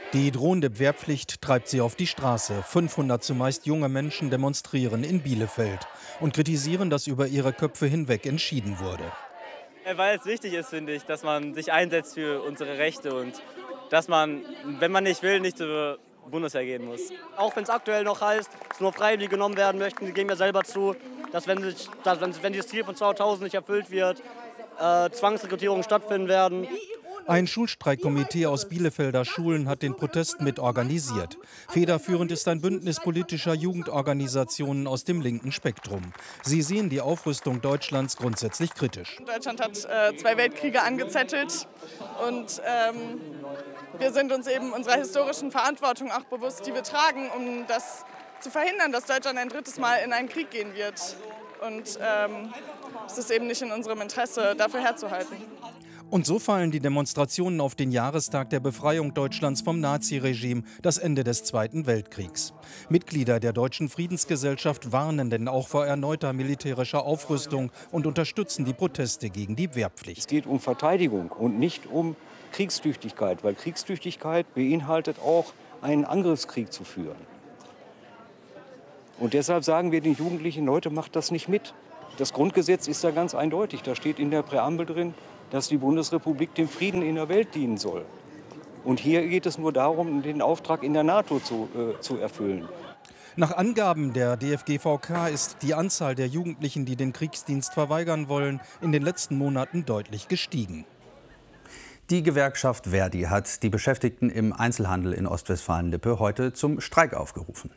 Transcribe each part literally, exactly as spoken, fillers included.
Die drohende Wehrpflicht treibt sie auf die Straße. fünfhundert zumeist junge Menschen demonstrieren in Bielefeld und kritisieren, dass über ihre Köpfe hinweg entschieden wurde. Weil es wichtig ist, finde ich, dass man sich einsetzt für unsere Rechte und dass man, wenn man nicht will, nicht zur Bundeswehr gehen muss. Auch wenn es aktuell noch heißt, dass nur Freiwillige genommen werden möchten, die geben ja selber zu, dass wenn, sich, dass, wenn, wenn dieses Ziel von zweitausend nicht erfüllt wird, äh, Zwangsrekrutierungen stattfinden werden. Ein Schulstreikkomitee aus Bielefelder Schulen hat den Protest mit organisiert. Federführend ist ein Bündnis politischer Jugendorganisationen aus dem linken Spektrum. Sie sehen die Aufrüstung Deutschlands grundsätzlich kritisch. Deutschland hat äh, zwei Weltkriege angezettelt und ähm, wir sind uns eben unserer historischen Verantwortung auch bewusst, die wir tragen, um das zu verhindern, dass Deutschland ein drittes Mal in einen Krieg gehen wird. Und ähm, es ist eben nicht in unserem Interesse, dafür herzuhalten. Und so fallen die Demonstrationen auf den Jahrestag der Befreiung Deutschlands vom Naziregime, das Ende des Zweiten Weltkriegs. Mitglieder der Deutschen Friedensgesellschaft warnen denn auch vor erneuter militärischer Aufrüstung und unterstützen die Proteste gegen die Wehrpflicht. Es geht um Verteidigung und nicht um Kriegstüchtigkeit, weil Kriegstüchtigkeit beinhaltet auch, einen Angriffskrieg zu führen. Und deshalb sagen wir den Jugendlichen, Leute, macht das nicht mit. Das Grundgesetz ist da ganz eindeutig, da steht in der Präambel drin, dass die Bundesrepublik dem Frieden in der Welt dienen soll. Und hier geht es nur darum, den Auftrag in der NATO zu, äh, zu erfüllen. Nach Angaben der D F G V K ist die Anzahl der Jugendlichen, die den Kriegsdienst verweigern wollen, in den letzten Monaten deutlich gestiegen. Die Gewerkschaft Verdi hat die Beschäftigten im Einzelhandel in Ostwestfalen-Lippe heute zum Streik aufgerufen.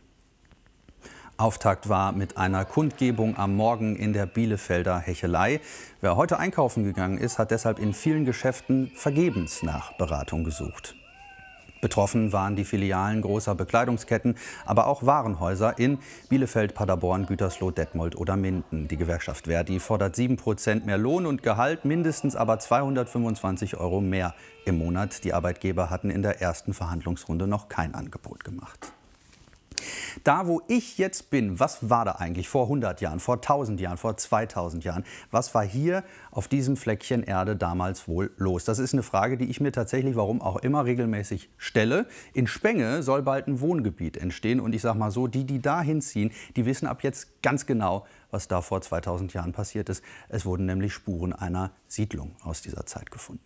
Auftakt war mit einer Kundgebung am Morgen in der Bielefelder Hechelei. Wer heute einkaufen gegangen ist, hat deshalb in vielen Geschäften vergebens nach Beratung gesucht. Betroffen waren die Filialen großer Bekleidungsketten, aber auch Warenhäuser in Bielefeld, Paderborn, Gütersloh, Detmold oder Minden. Die Gewerkschaft Verdi fordert sieben Prozent mehr Lohn und Gehalt, mindestens aber zweihundertfünfundzwanzig Euro mehr im Monat. Die Arbeitgeber hatten in der ersten Verhandlungsrunde noch kein Angebot gemacht. Da, wo ich jetzt bin, was war da eigentlich vor hundert Jahren, vor tausend Jahren, vor zweitausend Jahren? Was war hier auf diesem Fleckchen Erde damals wohl los? Das ist eine Frage, die ich mir tatsächlich, warum auch immer, regelmäßig stelle. In Spenge soll bald ein Wohngebiet entstehen. Und ich sage mal so, die, die da hinziehen, die wissen ab jetzt ganz genau, was da vor zweitausend Jahren passiert ist. Es wurden nämlich Spuren einer Siedlung aus dieser Zeit gefunden.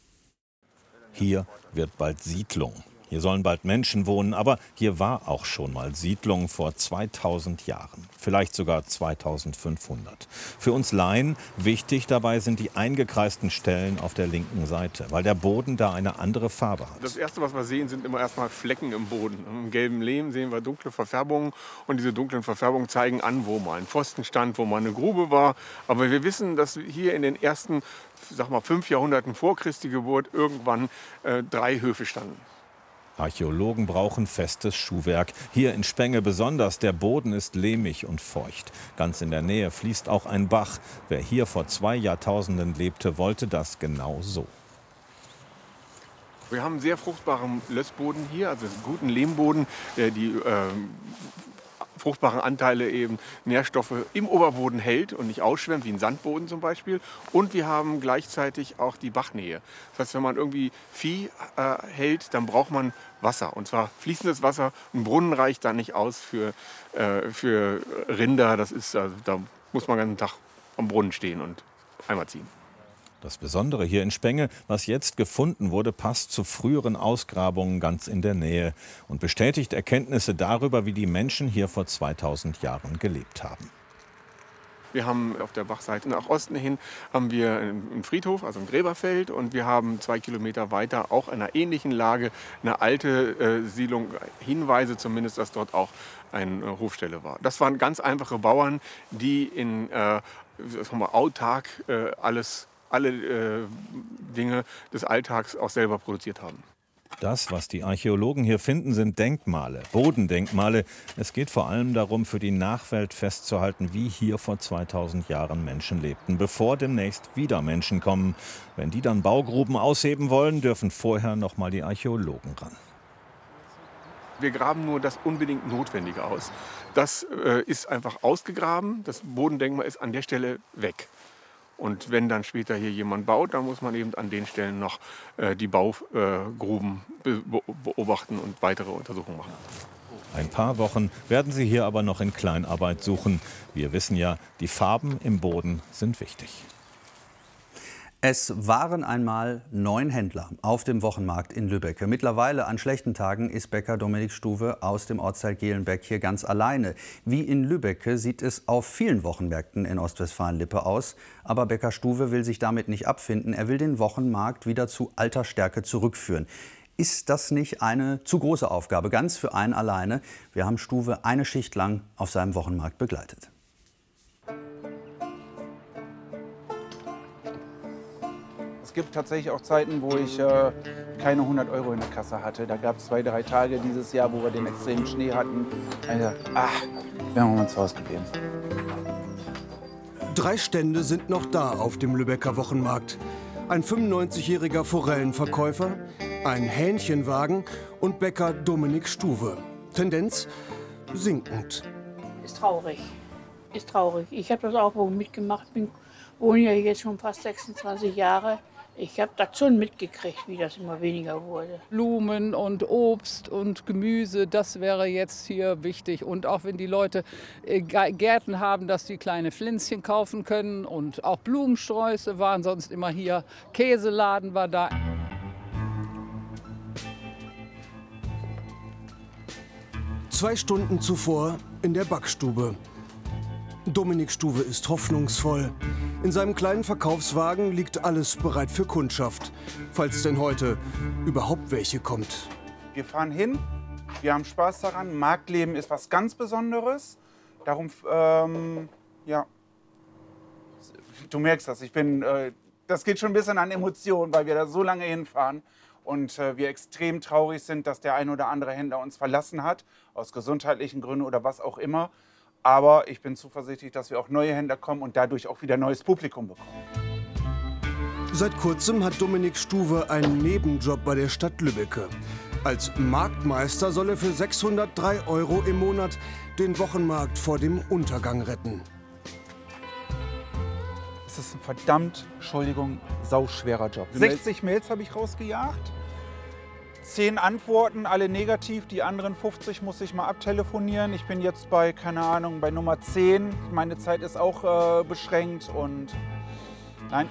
Hier wird bald Siedlung. Hier sollen bald Menschen wohnen, aber hier war auch schon mal Siedlung vor zweitausend Jahren, vielleicht sogar zweitausendfünfhundert. Für uns Laien wichtig dabei sind die eingekreisten Stellen auf der linken Seite, weil der Boden da eine andere Farbe hat. Das Erste, was wir sehen, sind immer erstmal Flecken im Boden. Im gelben Lehm sehen wir dunkle Verfärbungen und diese dunklen Verfärbungen zeigen an, wo mal ein Pfosten stand, wo mal eine Grube war. Aber wir wissen, dass hier in den ersten, sag mal, fünf Jahrhunderten vor Christi Geburt irgendwann äh, drei Höfe standen. Archäologen brauchen festes Schuhwerk. Hier in Spenge besonders. Der Boden ist lehmig und feucht. Ganz in der Nähe fließt auch ein Bach. Wer hier vor zwei Jahrtausenden lebte, wollte das genau so. Wir haben sehr fruchtbaren Lössboden hier, also guten Lehmboden, der die äh, fruchtbaren Anteile eben Nährstoffe im Oberboden hält und nicht ausschwemmt, wie ein Sandboden zum Beispiel. Und wir haben gleichzeitig auch die Bachnähe. Das heißt, wenn man irgendwie Vieh äh, hält, dann braucht man Wasser. Und zwar fließendes Wasser. Ein Brunnen reicht da nicht aus für, äh, für Rinder. Das ist, also, da muss man den ganzen Tag am Brunnen stehen und Eimer ziehen. Das Besondere hier in Spenge, was jetzt gefunden wurde, passt zu früheren Ausgrabungen ganz in der Nähe und bestätigt Erkenntnisse darüber, wie die Menschen hier vor zweitausend Jahren gelebt haben. Wir haben auf der Bachseite nach Osten hin haben wir einen Friedhof, also ein Gräberfeld, und wir haben zwei Kilometer weiter auch in einer ähnlichen Lage eine alte äh, Siedlung, Hinweise zumindest, dass dort auch eine äh, Hofstelle war. Das waren ganz einfache Bauern, die in äh, sagen wir, autark äh, alles alle äh, Dinge des Alltags auch selber produziert haben. Das, was die Archäologen hier finden, sind Denkmale, Bodendenkmale. Es geht vor allem darum, für die Nachwelt festzuhalten, wie hier vor zweitausend Jahren Menschen lebten, bevor demnächst wieder Menschen kommen. Wenn die dann Baugruben ausheben wollen, dürfen vorher noch mal die Archäologen ran. Wir graben nur das unbedingt Notwendige aus. Das äh, ist einfach ausgegraben. Das Bodendenkmal ist an der Stelle weg. Und wenn dann später hier jemand baut, dann muss man eben an den Stellen noch äh, die Baugruben be beobachten und weitere Untersuchungen machen. Ein paar Wochen werden sie hier aber noch in Kleinarbeit suchen. Wir wissen ja, die Farben im Boden sind wichtig. Es waren einmal neun Händler auf dem Wochenmarkt in Lübbecke. Mittlerweile an schlechten Tagen ist Bäcker Dominik Stuwe aus dem Ortsteil Gehlenbeck hier ganz alleine. Wie in Lübbecke sieht es auf vielen Wochenmärkten in Ostwestfalen-Lippe aus. Aber Bäcker Stuwe will sich damit nicht abfinden. Er will den Wochenmarkt wieder zu alter Stärke zurückführen. Ist das nicht eine zu große Aufgabe, ganz für einen alleine? Wir haben Stuwe eine Schicht lang auf seinem Wochenmarkt begleitet. Es gibt tatsächlich auch Zeiten, wo ich äh, keine hundert Euro in der Kasse hatte. Da gab es zwei, drei Tage dieses Jahr, wo wir den extremen Schnee hatten. Also, ach, wären wir mal zu Hause geblieben. Drei Stände sind noch da auf dem Lübecker Wochenmarkt. Ein fünfundneunzigjähriger Forellenverkäufer, ein Hähnchenwagen und Bäcker Dominik Stuwe. Tendenz sinkend. Ist traurig. Ist traurig. Ich habe das auch mitgemacht. Bin wohne ja jetzt schon fast sechsundzwanzig Jahre. Ich habe das schon mitgekriegt, wie das immer weniger wurde. Blumen und Obst und Gemüse, das wäre jetzt hier wichtig. Und auch wenn die Leute Gärten haben, dass sie kleine Pflänzchen kaufen können. Und auch Blumensträuße waren sonst immer hier. Käseladen war da. Zwei Stunden zuvor in der Backstube. Dominik Stuwe ist hoffnungsvoll. In seinem kleinen Verkaufswagen liegt alles bereit für Kundschaft, falls denn heute überhaupt welche kommt. Wir fahren hin, wir haben Spaß daran. Marktleben ist was ganz Besonderes. Darum, ähm, ja, du merkst das. Ich bin, äh, das geht schon ein bisschen an Emotionen, weil wir da so lange hinfahren und äh, wir extrem traurig sind, dass der ein oder andere Händler uns verlassen hat, aus gesundheitlichen Gründen oder was auch immer. Aber ich bin zuversichtlich, dass wir auch neue Händler kommen und dadurch auch wieder neues Publikum bekommen. Seit kurzem hat Dominik Stuwe einen Nebenjob bei der Stadt Lübbecke. Als Marktmeister soll er für sechshundertdrei Euro im Monat den Wochenmarkt vor dem Untergang retten. Es ist ein verdammt, Entschuldigung, sauschwerer Job. sechzig Mails habe ich rausgejagt. Zehn Antworten, alle negativ, die anderen fünfzig muss ich mal abtelefonieren. Ich bin jetzt bei, keine Ahnung, bei Nummer zehn. Meine Zeit ist auch äh, beschränkt und nein.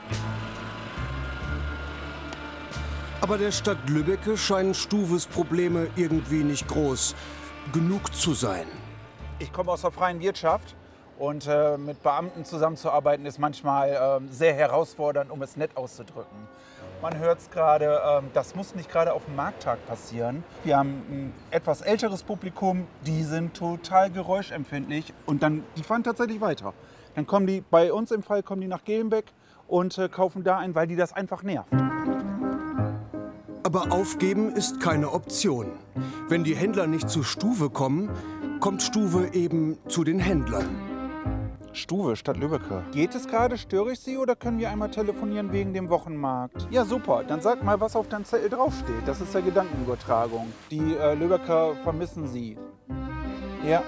Aber der Stadt Lübbecke scheinen Stuwes Probleme irgendwie nicht groß genug zu sein. Ich komme aus der freien Wirtschaft und äh, mit Beamten zusammenzuarbeiten ist manchmal äh, sehr herausfordernd, um es nett auszudrücken. Man hört es gerade, ähm, das muss nicht gerade auf dem Markttag passieren. Wir haben ein etwas älteres Publikum, die sind total geräuschempfindlich und dann, die fahren tatsächlich weiter. Dann kommen die, bei uns im Fall, kommen die nach Gehlenbeck und äh, kaufen da ein, weil die das einfach nervt. Aber aufgeben ist keine Option. Wenn die Händler nicht zu Stuwe kommen, kommt Stuwe eben zu den Händlern. Stuwe, Stadt Lübbecke. Geht es gerade? Störe ich Sie oder können wir einmal telefonieren wegen dem Wochenmarkt? Ja, super. Dann sag mal, was auf deinem Zettel draufsteht. Das ist ja Gedankenübertragung. Die äh, Lübbecker vermissen Sie. Ja.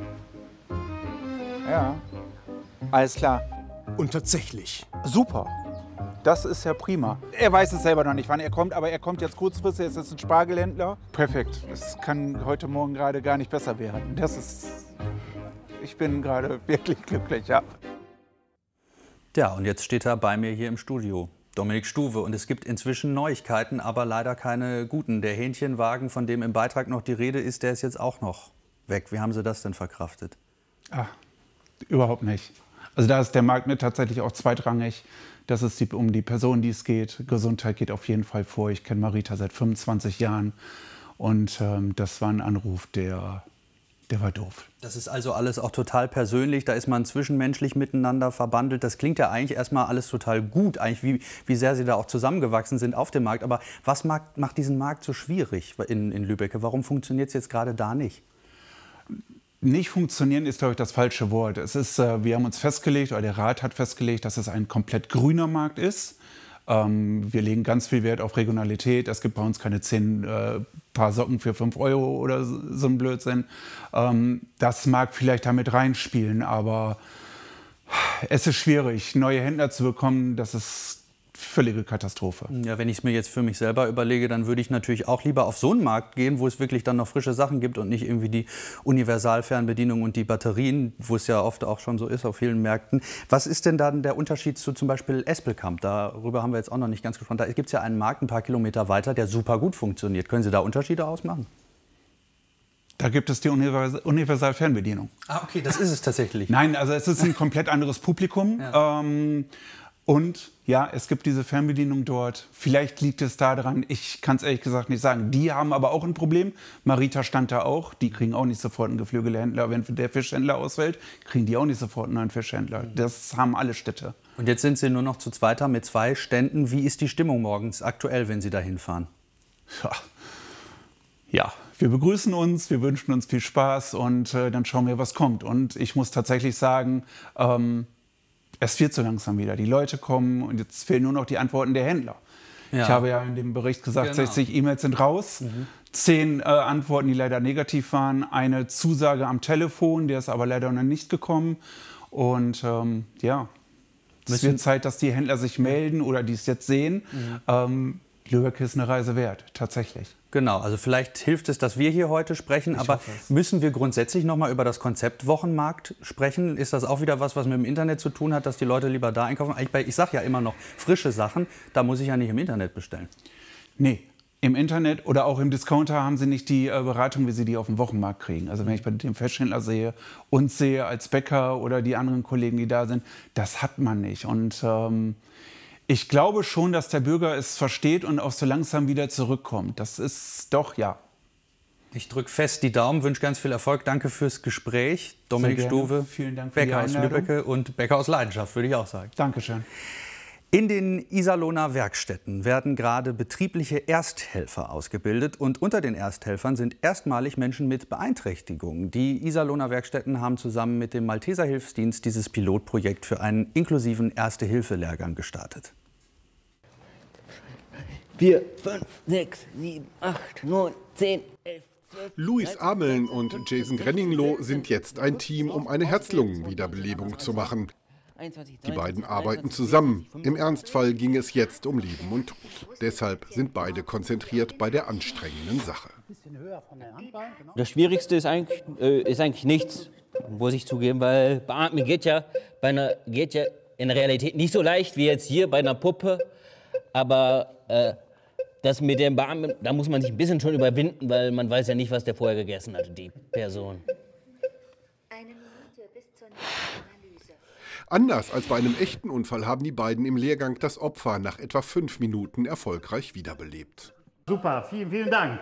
Ja. Alles klar. Und tatsächlich. Super. Das ist ja prima. Er weiß es selber noch nicht, wann er kommt, aber er kommt jetzt kurzfristig. Es ist ein Spargelhändler. Perfekt. Es kann heute Morgen gerade gar nicht besser werden. Das ist... Ich bin gerade wirklich glücklich, ja. Ja, und jetzt steht er bei mir hier im Studio, Dominik Stuwe. Und es gibt inzwischen Neuigkeiten, aber leider keine guten. Der Hähnchenwagen, von dem im Beitrag noch die Rede ist, der ist jetzt auch noch weg. Wie haben Sie das denn verkraftet? Ach, überhaupt nicht. Also da ist der Markt mir tatsächlich auch zweitrangig. Das ist die, um die Person, die es geht. Gesundheit geht auf jeden Fall vor. Ich kenne Marita seit fünfundzwanzig Jahren. Und ähm, das war ein Anruf, der... Der war doof. Das ist also alles auch total persönlich. Da ist man zwischenmenschlich miteinander verbandelt. Das klingt ja eigentlich erstmal alles total gut, eigentlich wie, wie sehr Sie da auch zusammengewachsen sind auf dem Markt. Aber was macht, macht diesen Markt so schwierig in, in Lübbecke? Warum funktioniert es jetzt gerade da nicht? Nicht funktionieren ist, glaube ich, das falsche Wort. Es ist, äh, wir haben uns festgelegt, oder der Rat hat festgelegt, dass es ein komplett grüner Markt ist. Ähm, wir legen ganz viel Wert auf Regionalität. Es gibt bei uns keine zehn äh, Paar Socken für fünf Euro oder so ein Blödsinn. Ähm, das mag vielleicht damit reinspielen, aber Es ist schwierig, neue Händler zu bekommen. Das ist völlige Katastrophe. Ja, wenn ich es mir jetzt für mich selber überlege, dann würde ich natürlich auch lieber auf so einen Markt gehen, wo es wirklich dann noch frische Sachen gibt und nicht irgendwie die Universalfernbedienung und die Batterien, wo es ja oft auch schon so ist auf vielen Märkten. Was ist denn dann der Unterschied zu zum Beispiel Espelkamp? Darüber haben wir jetzt auch noch nicht ganz gesprochen. Da gibt es ja einen Markt ein paar Kilometer weiter, der super gut funktioniert. Können Sie da Unterschiede ausmachen? Da gibt es die Univers Universalfernbedienung. Ah, okay, das ist es tatsächlich. Nein, also es ist ein komplett anderes Publikum. Ja. Ähm, und ja, es gibt diese Fernbedienung dort. Vielleicht liegt es daran, ich kann es ehrlich gesagt nicht sagen. Die haben aber auch ein Problem. Marita stand da auch. Die kriegen auch nicht sofort einen Geflügelhändler. Wenn der Fischhändler ausfällt, kriegen die auch nicht sofort einen neuen Fischhändler. Das haben alle Städte. Und jetzt sind Sie nur noch zu zweiter mit zwei Ständen. Wie ist die Stimmung morgens aktuell, wenn Sie da hinfahren? Ja. ja, wir begrüßen uns, wir wünschen uns viel Spaß und äh, dann schauen wir, was kommt. Und ich muss tatsächlich sagen, ähm, es wird so langsam wieder. Die Leute kommen und jetzt fehlen nur noch die Antworten der Händler. Ja. Ich habe ja in dem Bericht gesagt, genau. sechzig E-Mails sind raus, mhm. zehn äh, Antworten, die leider negativ waren, eine Zusage am Telefon, der ist aber leider noch nicht gekommen. Und ähm, ja, es wird Zeit, dass die Händler sich melden oder die es jetzt sehen. Mhm. Ähm, Lübeck ist eine Reise wert, tatsächlich. Genau, also vielleicht hilft es, dass wir hier heute sprechen, ich aber müssen wir grundsätzlich noch mal über das Konzept Wochenmarkt sprechen? Ist das auch wieder was, was mit dem Internet zu tun hat, dass die Leute lieber da einkaufen? Ich, ich sage ja immer noch, frische Sachen, da muss ich ja nicht im Internet bestellen. Nee, im Internet oder auch im Discounter haben sie nicht die äh, Beratung, wie sie die auf dem Wochenmarkt kriegen. Also wenn ich bei dem Fischhändler sehe, uns sehe als Bäcker oder die anderen Kollegen, die da sind, das hat man nicht. Und ähm, ich glaube schon, dass der Bürger es versteht und auch so langsam wieder zurückkommt. Das ist doch, ja. Ich drücke fest die Daumen, wünsche ganz viel Erfolg. Danke fürs Gespräch. Dominik Stuwe, vielen Dank für Bäcker die aus Lübbecke und Bäcker aus Leidenschaft, würde ich auch sagen. Dankeschön. In den Iserlohner Werkstätten werden gerade betriebliche Ersthelfer ausgebildet. Und unter den Ersthelfern sind erstmalig Menschen mit Beeinträchtigungen. Die Iserlohner Werkstätten haben zusammen mit dem Malteser Hilfsdienst dieses Pilotprojekt für einen inklusiven Erste-Hilfe-Lehrgang gestartet. vier, fünf, sechs, sieben, acht, neun, zehn, elf, zwölf... Luis Ameln und Jason Grenningloh sind jetzt ein Team, um eine Herz-Lungen-Wiederbelebung zu machen. Die beiden arbeiten zusammen. Im Ernstfall ging es jetzt um Leben und Tod. Deshalb sind beide konzentriert bei der anstrengenden Sache. Das Schwierigste ist eigentlich, äh, ist eigentlich nichts, muss ich zugeben, weil Beatmen geht ja, bei einer, geht ja in der Realität nicht so leicht wie jetzt hier bei einer Puppe. Aber äh, das mit dem Beatmen, da muss man sich ein bisschen schon überwinden, weil man weiß ja nicht, was der vorher gegessen hatte, die Person. Anders als bei einem echten Unfall haben die beiden im Lehrgang das Opfer nach etwa fünf Minuten erfolgreich wiederbelebt. Super, vielen, vielen Dank.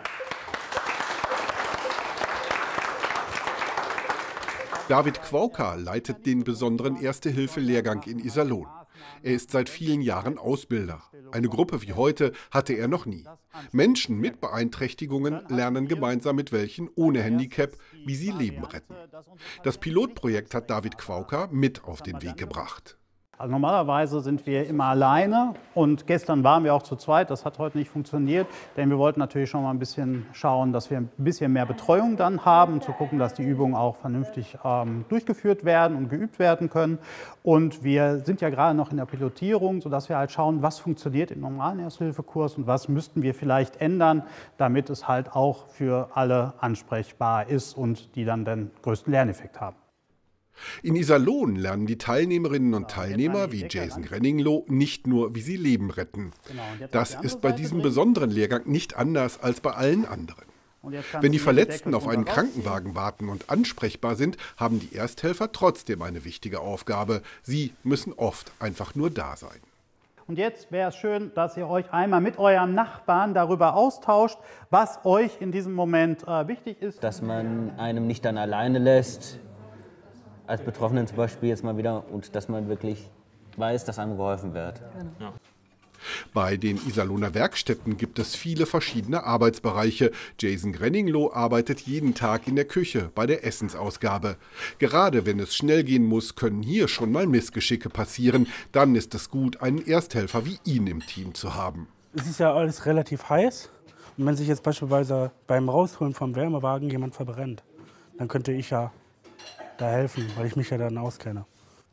David Quauka leitet den besonderen Erste-Hilfe-Lehrgang in Iserlohn. Er ist seit vielen Jahren Ausbilder. Eine Gruppe wie heute hatte er noch nie. Menschen mit Beeinträchtigungen lernen gemeinsam mit welchen ohne Handicap, wie sie Leben retten. Das Pilotprojekt hat David Quauka mit auf den Weg gebracht. Also normalerweise sind wir immer alleine und gestern waren wir auch zu zweit. Das hat heute nicht funktioniert, denn wir wollten natürlich schon mal ein bisschen schauen, dass wir ein bisschen mehr Betreuung dann haben, um zu gucken, dass die Übungen auch vernünftig ähm, durchgeführt werden und geübt werden können. Und wir sind ja gerade noch in der Pilotierung, sodass wir halt schauen, was funktioniert im normalen Ersthilfekurs und was müssten wir vielleicht ändern, damit es halt auch für alle ansprechbar ist und die dann den größten Lerneffekt haben. In Iserlohn lernen die Teilnehmerinnen und Teilnehmer wie Jason Grenningloh nicht nur, wie sie Leben retten. Das ist bei diesem besonderen Lehrgang nicht anders als bei allen anderen. Wenn die Verletzten auf einen Krankenwagen warten und ansprechbar sind, haben die Ersthelfer trotzdem eine wichtige Aufgabe. Sie müssen oft einfach nur da sein. Und jetzt wäre es schön, dass ihr euch einmal mit eurem Nachbarn darüber austauscht, was euch in diesem Moment äh, wichtig ist. Dass man einem nicht dann alleine lässt, als Betroffenen zum Beispiel jetzt mal wieder, und dass man wirklich weiß, dass einem geholfen wird. Ja. Bei den Iserlohner Werkstätten gibt es viele verschiedene Arbeitsbereiche. Jason Grenningloh arbeitet jeden Tag in der Küche bei der Essensausgabe. Gerade wenn es schnell gehen muss, können hier schon mal Missgeschicke passieren. Dann ist es gut, einen Ersthelfer wie ihn im Team zu haben. Es ist ja alles relativ heiß. Und wenn sich jetzt beispielsweise beim Rausholen vom Wärmewagen jemand verbrennt, dann könnte ich ja da helfen, weil ich mich ja dann auskenne.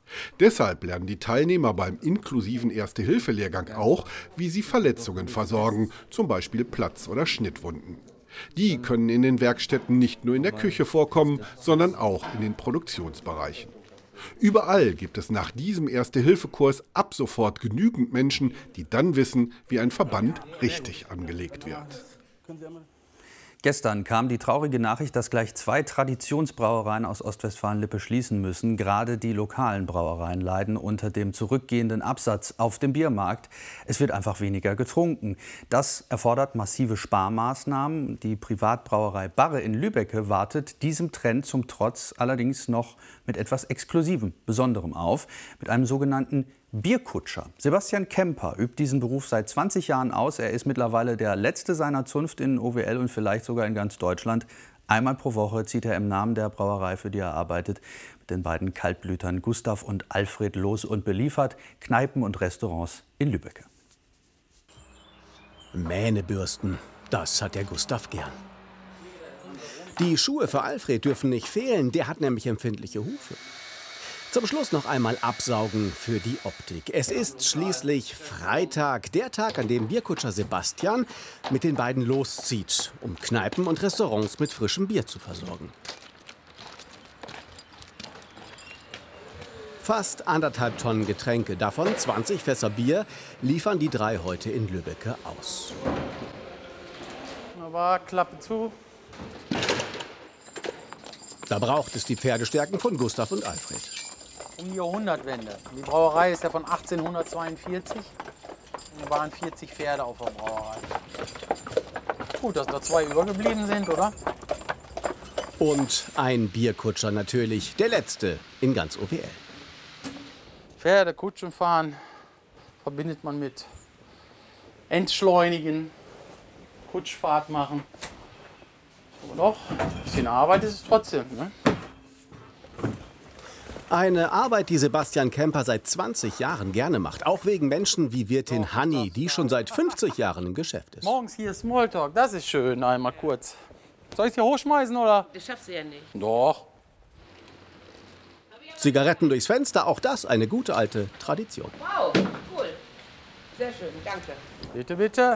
Deshalb lernen die Teilnehmer beim inklusiven Erste-Hilfe-Lehrgang auch, wie sie Verletzungen versorgen, zum Beispiel Platz- oder Schnittwunden. Die können in den Werkstätten nicht nur in der Küche vorkommen, sondern auch in den Produktionsbereichen. Überall gibt es nach diesem Erste-Hilfe-Kurs ab sofort genügend Menschen, die dann wissen, wie ein Verband richtig angelegt wird. Gestern kam die traurige Nachricht, dass gleich zwei Traditionsbrauereien aus Ostwestfalen-Lippe schließen müssen. Gerade die lokalen Brauereien leiden unter dem zurückgehenden Absatz auf dem Biermarkt. Es wird einfach weniger getrunken. Das erfordert massive Sparmaßnahmen. Die Privatbrauerei Barre in Lübbecke wartet diesem Trend zum Trotz allerdings noch mit etwas Exklusivem, Besonderem auf, mit einem sogenannten Bierkutscher. Sebastian Kemper übt diesen Beruf seit zwanzig Jahren aus. Er ist mittlerweile der letzte seiner Zunft in O W L und vielleicht sogar in ganz Deutschland. Einmal pro Woche zieht er im Namen der Brauerei, für die er arbeitet, mit den beiden Kaltblütern Gustav und Alfred los und beliefert Kneipen und Restaurants in Lübbecke. Mähnebürsten, das hat der Gustav gern. Die Schuhe für Alfred dürfen nicht fehlen, der hat nämlich empfindliche Hufe. Zum Schluss noch einmal absaugen für die Optik. Es ist schließlich Freitag, der Tag, an dem Bierkutscher Sebastian mit den beiden loszieht, um Kneipen und Restaurants mit frischem Bier zu versorgen. Fast anderthalb Tonnen Getränke, davon zwanzig Fässer Bier, liefern die drei heute in Lübbecke aus. Wunderbar, Klappe zu. Da braucht es die Pferdestärken von Gustav und Alfred. Um die Jahrhundertwende. Die Brauerei ist ja von achtzehnhundertzweiundvierzig. Und da waren vierzig Pferde auf der Brauerei. Gut, dass da zwei übergeblieben sind, oder? Und ein Bierkutscher natürlich, der letzte in ganz O W L. Pferde, Kutschen fahren verbindet man mit Entschleunigen, Kutschfahrt machen. Aber doch, ein bisschen Arbeit ist es trotzdem, ne? Eine Arbeit, die Sebastian Kemper seit zwanzig Jahren gerne macht. Auch wegen Menschen wie Wirtin Hanni, die schon seit fünfzig Jahren im Geschäft ist. Morgens hier Smalltalk, das ist schön, einmal kurz. Soll ich es hier hochschmeißen, oder? Das schaffst du ja nicht. Doch. Zigaretten durchs Fenster, auch das eine gute alte Tradition. Wow, cool. Sehr schön, danke. Bitte, bitte.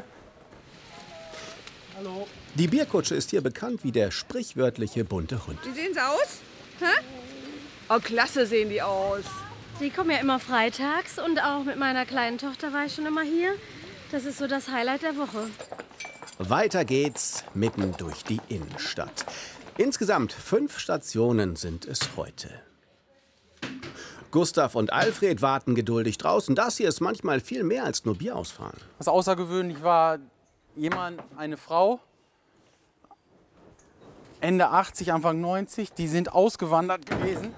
Hallo. Die Bierkutsche ist hier bekannt wie der sprichwörtliche bunte Hund. Wie sehen sie aus? Hä? Oh, klasse sehen die aus. Die kommen ja immer freitags und auch mit meiner kleinen Tochter war ich schon immer hier. Das ist so das Highlight der Woche. Weiter geht's mitten durch die Innenstadt. Insgesamt fünf Stationen sind es heute. Gustav und Alfred warten geduldig draußen. Das hier ist manchmal viel mehr als nur Bier ausfahren. Was außergewöhnlich war, jemand, eine Frau, Ende achtzig, Anfang neunzig, die sind ausgewandert gewesen.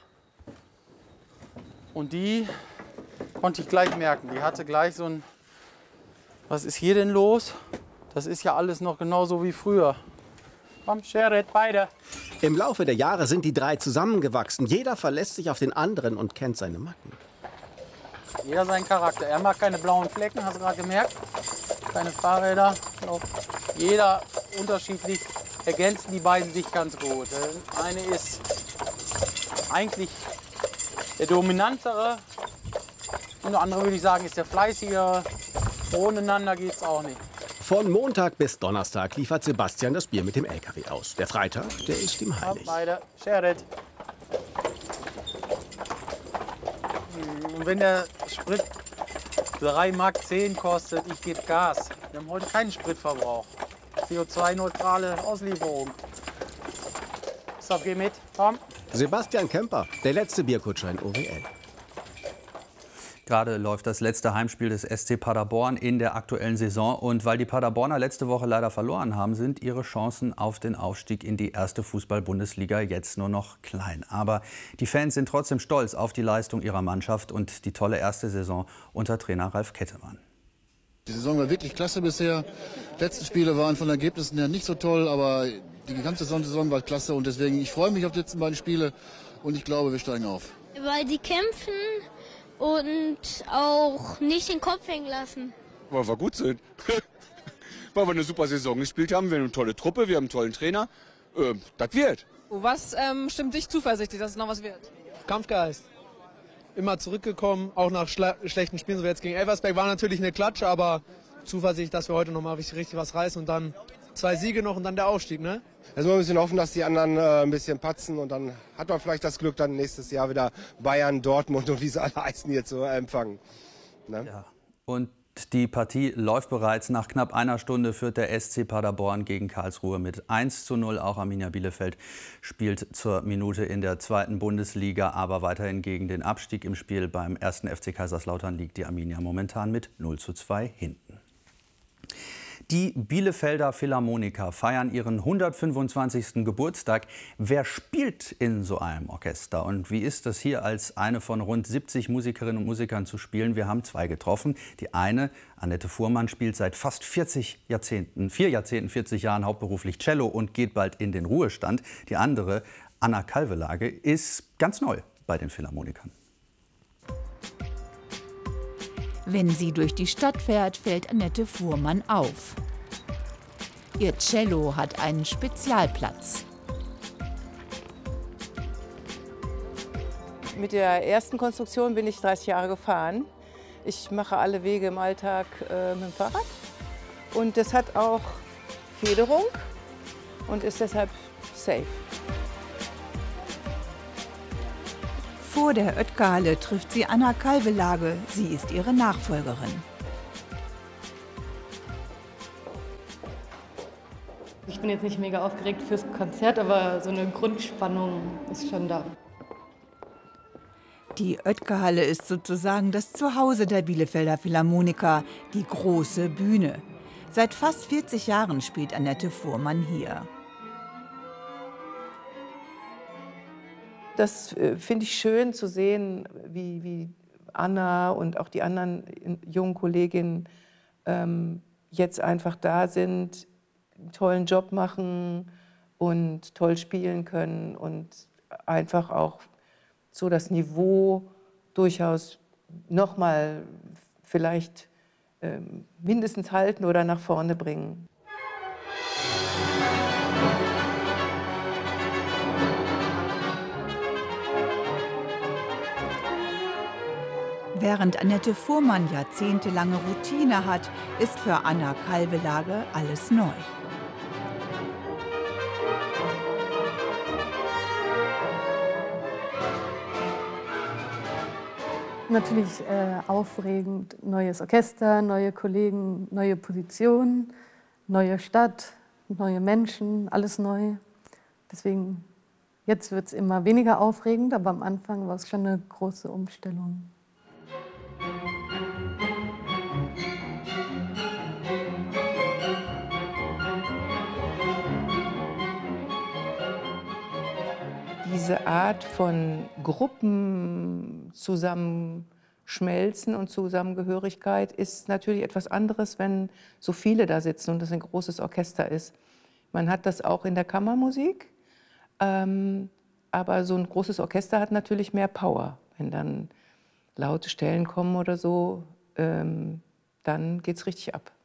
Und die konnte ich gleich merken. Die hatte gleich so ein, was ist hier denn los? Das ist ja alles noch genauso wie früher. Komm, Sherit, beide. Im Laufe der Jahre sind die drei zusammengewachsen. Jeder verlässt sich auf den anderen und kennt seine Macken. Jeder seinen Charakter. Er mag keine blauen Flecken, hast du gerade gemerkt. Keine Fahrräder. Jeder unterschiedlich. Ergänzen die beiden sich ganz gut. Der eine ist eigentlich der dominantere und der andere, würde ich sagen, ist der fleißigere. Ohneinander geht's auch nicht. Von Montag bis Donnerstag liefert Sebastian das Bier mit dem L K W aus. Der Freitag, der ist ihm heilig. Beide, Sherit. Und wenn der Sprit drei Mark zehn kostet, ich gebe Gas. Wir haben heute keinen Spritverbrauch. C O zwei neutrale Auslieferung. So, geh mit, komm. Sebastian Kemper, der letzte Bierkutscher in O W L. Gerade läuft das letzte Heimspiel des S C Paderborn in der aktuellen Saison. Und weil die Paderborner letzte Woche leider verloren haben, sind ihre Chancen auf den Aufstieg in die erste Fußball-Bundesliga jetzt nur noch klein. Aber die Fans sind trotzdem stolz auf die Leistung ihrer Mannschaft und die tolle erste Saison unter Trainer Ralf Kettemann. Die Saison war wirklich klasse bisher. Die letzten Spiele waren von den Ergebnissen her nicht so toll, aber die ganze Saison war klasse. Und deswegen, ich freue mich auf die letzten beiden Spiele und ich glaube, wir steigen auf. Weil die kämpfen und auch nicht den Kopf hängen lassen. Weil wir gut sind. Weil wir eine super Saison gespielt haben. Wir haben eine tolle Truppe, wir haben einen tollen Trainer. Ähm, das wird. Was ähm, stimmt dich zuversichtlich, dass es noch was wird? Kampfgeist. immer zurückgekommen, auch nach schlechten Spielen, so wie jetzt gegen Elversberg, war natürlich eine Klatsche, aber Zuversicht, dass wir heute noch mal richtig, richtig was reißen und dann zwei Siege noch und dann der Aufstieg, ne? Jetzt wollen wir ein bisschen hoffen, dass die anderen äh, ein bisschen patzen und dann hat man vielleicht das Glück, dann nächstes Jahr wieder Bayern, Dortmund und wie sie alle heißen hier zu empfangen. Ne? Ja. Und die Partie läuft bereits. Nach knapp einer Stunde führt der S C Paderborn gegen Karlsruhe mit eins zu null. Auch Arminia Bielefeld spielt zur Minute in der zweiten Bundesliga, aber weiterhin gegen den Abstieg im Spiel. Beim ersten F C Kaiserslautern liegt die Arminia momentan mit null zu zwei hinten. Die Bielefelder Philharmoniker feiern ihren hundertfünfundzwanzigsten Geburtstag. Wer spielt in so einem Orchester? Und wie ist es hier als eine von rund siebzig Musikerinnen und Musikern zu spielen? Wir haben zwei getroffen. Die eine, Annette Fuhrmann, spielt seit fast vierzig Jahrzehnten, vier Jahrzehnten, vierzig Jahren hauptberuflich Cello und geht bald in den Ruhestand. Die andere, Anna Kalvelage, ist ganz neu bei den Philharmonikern. Wenn sie durch die Stadt fährt, fällt Annette Fuhrmann auf. Ihr Cello hat einen Spezialplatz. Mit der ersten Konstruktion bin ich dreißig Jahre gefahren. Ich mache alle Wege im Alltag äh, mit dem Fahrrad. Und das hat auch Federung und ist deshalb safe. Vor der Oetker-Halle trifft sie Anna Kalvelage. Sie ist ihre Nachfolgerin. Ich bin jetzt nicht mega aufgeregt fürs Konzert, aber so eine Grundspannung ist schon da. Die Oetker-Halle ist sozusagen das Zuhause der Bielefelder Philharmoniker, die große Bühne. Seit fast vierzig Jahren spielt Annette Fuhrmann hier. Das äh, finde ich schön zu sehen, wie, wie Anna und auch die anderen jungen Kolleginnen ähm, jetzt einfach da sind, einen tollen Job machen und toll spielen können und einfach auch so das Niveau durchaus noch mal vielleicht ähm, mindestens halten oder nach vorne bringen. Während Annette Fuhrmann jahrzehntelange Routine hat, ist für Anna Kalvelage alles neu. Natürlich äh, aufregend, neues Orchester, neue Kollegen, neue Positionen, neue Stadt, neue Menschen, alles neu. Deswegen, jetzt wird es immer weniger aufregend, aber am Anfang war es schon eine große Umstellung. Diese Art von Gruppenzusammenschmelzen und Zusammengehörigkeit ist natürlich etwas anderes, wenn so viele da sitzen und das ein großes Orchester ist. Man hat das auch in der Kammermusik, ähm, aber so ein großes Orchester hat natürlich mehr Power. Wenn dann laute Stellen kommen oder so, ähm, dann geht's richtig ab.